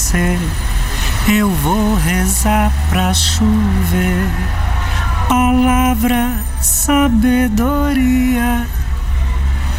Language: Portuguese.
você. Eu vou rezar pra chover palavra, sabedoria.